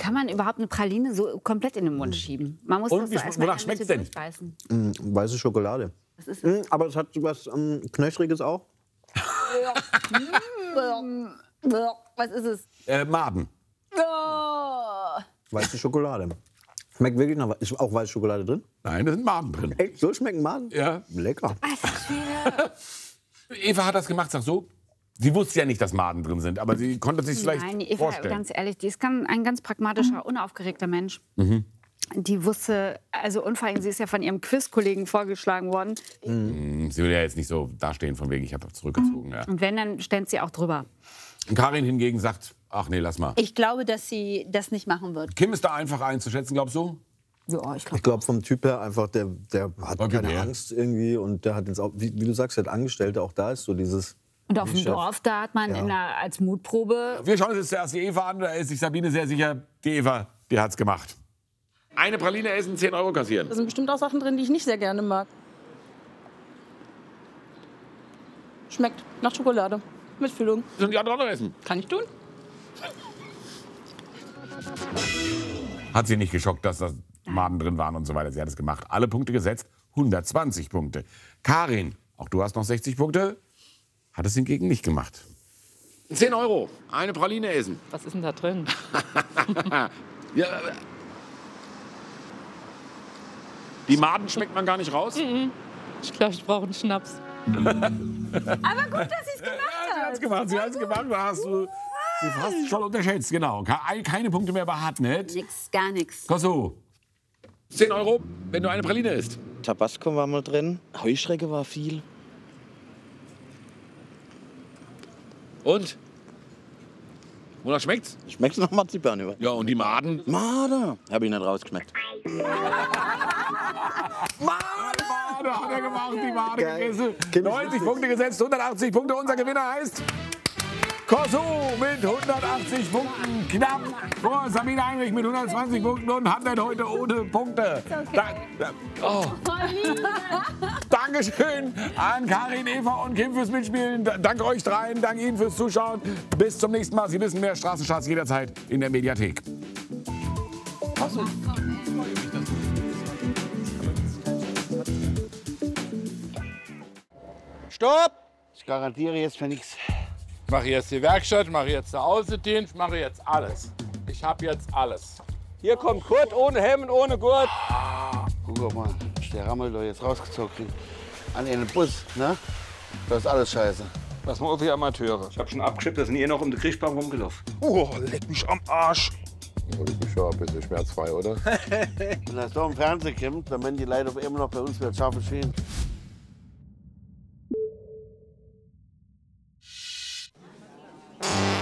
kann man überhaupt eine Praline so komplett in den Mund schieben? Man muss Und das so erstmal wonach schmeckt's denn? durchbeißen. Weiße Schokolade. Was ist das? Aber es hat was Knöchriges auch. Was ist es? Maden. Oh. Weiße Schokolade. Schmeckt wirklich nach. Ist auch weiße Schokolade drin? Nein, da sind Maden drin. Echt? So schmecken Maden? Ja. Lecker. Eva hat das gemacht, sag so. Sie wusste ja nicht, dass Maden drin sind, aber sie konnte sich vielleicht Nein, Eva, vorstellen. ganz ehrlich, die ist ein ganz pragmatischer, unaufgeregter Mensch. Die wusste, also und vor allem, sie ist ja von ihrem Quizkollegen vorgeschlagen worden. Sie will ja jetzt nicht so dastehen, von wegen, ich habe zurückgezogen. Ja. Und wenn, dann stellt sie auch drüber. Und Karin hingegen sagt, ach nee, lass mal. Ich glaube, dass sie das nicht machen wird. Kim ist da einfach einzuschätzen, glaubst du? Ja, ich glaube. Ich glaube, vom Typ her einfach, der hat Okay, keine ja. Angst irgendwie. Und der hat jetzt auch, wie du sagst, der hat Angestellte, auch da ist so dieses. Und auf dem Chef. Dorf, da hat man als Mutprobe. Wir schauen uns jetzt zuerst die Eva an, da ist sich Sabine sehr sicher, die Eva, die hat's gemacht. Eine Praline essen, 10 € kassieren. Da sind bestimmt auch Sachen drin, die ich nicht sehr gerne mag. Schmeckt nach Schokolade. Mit Füllung. Sollen die anderen auch noch essen? Kann ich tun? Hat sie nicht geschockt, dass da Maden drin waren und so weiter. Sie hat es gemacht. Alle Punkte gesetzt, 120 Punkte. Karin, auch du hast noch 60 Punkte, hat es hingegen nicht gemacht. 10 €, eine Praline essen. Was ist denn da drin? Ja, die Maden schmeckt man gar nicht raus? Ich glaube, ich brauche einen Schnaps. Aber gut, dass sie es gemacht Sie hat's gemacht, sie hat's gemacht. Da hast du sie fast schon unterschätzt, genau. Keine Punkte mehr bei Hartnett. Nix, gar nichts. Kosso, 10 €, wenn du eine Praline isst. Tabasco war mal drin, Heuschrecke war viel. Und? Wonach schmeckt's? Schmeckt's nach Marzipan über? Ja, und die Maden? Made! Hab ich nicht rausgeschmeckt. Made hat er gemacht, die Made Geil. gegessen. 90 Punkte gesetzt, 180 Punkte. Unser Gewinner heißt Kosso mit 180 Punkten. Knapp vor Sabine Heinrich mit 120 Punkten und Hartnett heute ohne Punkte. Dankeschön an Karin, Eva und Kim fürs Mitspielen. Danke euch dreien, danke Ihnen fürs Zuschauen. Bis zum nächsten Mal. Sie wissen mehr, Straßencharts jederzeit in der Mediathek. Stopp! Ich garantiere jetzt für nichts. Ich mache jetzt die Werkstatt, ich mache jetzt den Außendienst, ich mache jetzt alles. Ich habe jetzt alles. Hier kommt Kurt ohne Hemd, ohne Gurt. Guck mal, ist der Rammel da jetzt rausgezogen kriegt. An ihren Bus, ne? Das ist alles scheiße. Das sind wir Amateure. Ich hab schon abgeschippt, da sind ihr noch um die Kriegsplan rumgelaufen. Oh, leck mich am Arsch. Ich bin schon ein bisschen schmerzfrei, oder? Wenn das so im Fernsehen kommt, dann werden die Leute immer noch bei uns wieder scharfe Schienen.